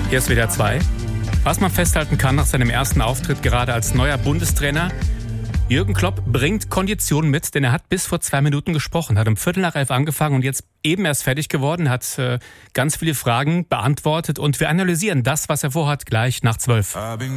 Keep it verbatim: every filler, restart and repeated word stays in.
Hier ist W D R zwei. Was man festhalten kann nach seinem ersten Auftritt gerade als neuer Bundestrainer: Jürgen Klopp bringt Kondition mit, denn er hat bis vor zwei Minuten gesprochen, hat um Viertel nach elf angefangen und jetzt eben erst fertig geworden, hat äh, ganz viele Fragen beantwortet und wir analysieren das, was er vorhat, gleich nach zwölf.